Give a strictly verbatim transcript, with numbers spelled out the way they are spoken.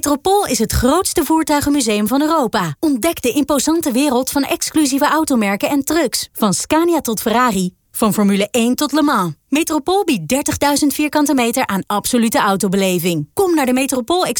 Metropool is het grootste voertuigenmuseum van Europa. Ontdek de imposante wereld van exclusieve automerken en trucks. Van Scania tot Ferrari. Van Formule één tot Le Mans. Metropool biedt dertigduizend vierkante meter aan absolute autobeleving. Kom naar de Metropool